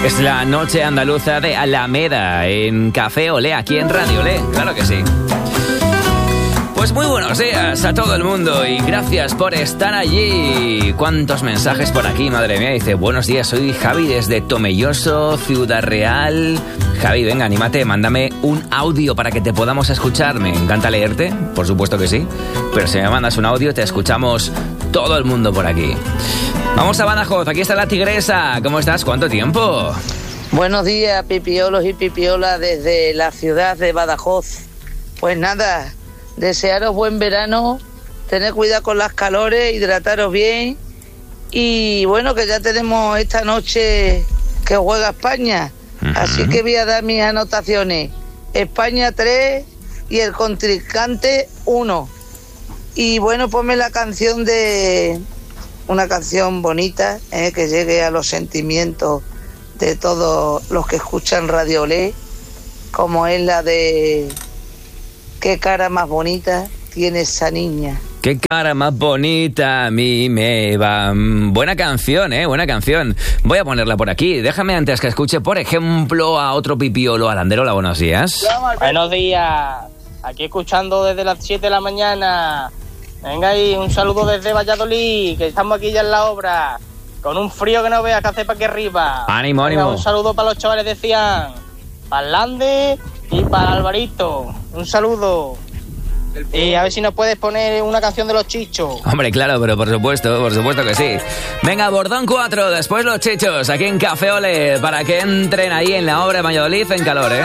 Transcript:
Es la noche andaluza de Alameda en Café Olé, aquí en Radio Olé, claro que sí. Pues muy buenos días a todo el mundo y gracias por estar allí. ¿Cuántos mensajes por aquí, madre mía? Dice, buenos días, soy Javi desde Tomelloso, Ciudad Real. Javi, venga, anímate, mándame un audio para que te podamos escuchar. Me encanta leerte, por supuesto que sí. Pero si me mandas un audio, te escuchamos todo el mundo por aquí. Vamos a Badajoz, aquí está la tigresa. ¿Cómo estás? ¿Cuánto tiempo? Buenos días, pipiolos y pipiolas desde la ciudad de Badajoz. Pues nada, desearos buen verano, tened cuidado con las calores, hidrataros bien. Y bueno, que ya tenemos esta noche que juega España. Así que voy a dar mis anotaciones. España 3 y el contrincante 1. Y bueno, ponme la canción de... una canción bonita, que llegue a los sentimientos de todos los que escuchan Radio Olé, como es la de qué cara más bonita tiene esa niña. Qué cara más bonita a mí me va. Buena canción, buena canción. Voy a ponerla por aquí. Déjame antes que escuche, por ejemplo, a otro pipiolo. Alanderola, buenos días. Buenos días. Aquí escuchando desde las 7 de la mañana. Venga ahí, un saludo desde Valladolid, que estamos aquí ya en la obra, con un frío que no veas que hace para aquí arriba. Ánimo, Venga, ánimo. Un saludo para los chavales de Cian, para Lande y para Alvarito. Un saludo. Y a ver si nos puedes poner una canción de los Chichos. Hombre, claro, pero por supuesto que sí. Venga, Bordón 4, después los Chichos, aquí en Café Olé, para que entren ahí en la obra de Valladolid en calor,